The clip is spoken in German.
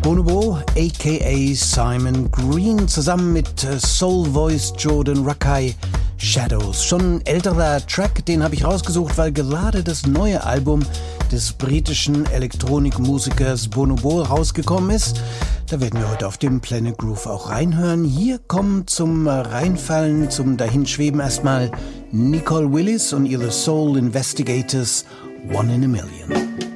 Bonobo, a.k.a. Simon Green, zusammen mit Soul Voice Jordan Rakei, Shadows. Schon ein älterer Track, den habe ich rausgesucht, weil gerade das neue Album des britischen Elektronikmusikers Bonobo rausgekommen ist. Da werden wir heute auf dem Planet Groove auch reinhören. Hier kommen zum Reinfallen, zum Dahinschweben erstmal Nicole Willis und ihre Soul Investigators, One in a Million.